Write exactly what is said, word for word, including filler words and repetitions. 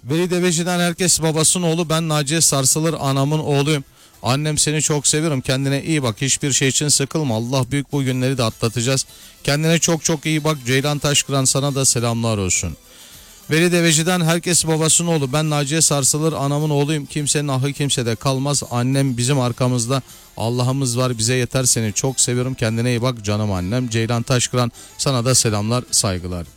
Veli Deveci'den herkes babasının oğlu. Ben Naciye Sarsılır anamın oğluyum. Annem seni çok seviyorum. Kendine iyi bak. Hiçbir şey için sıkılma. Allah büyük, bu günleri de atlatacağız. Kendine çok çok iyi bak. Ceylan Taşkıran, sana da selamlar olsun. Veli Deveci'den herkes babasının oğlu. Ben Naciye Sarsılır anamın oğluyum. Kimsenin ahı kimsede kalmaz. Annem bizim arkamızda. Allah'ımız var, bize yeter, seni çok seviyorum. Kendine iyi bak canım annem. Ceylan Taşkıran, sana da selamlar, saygılar.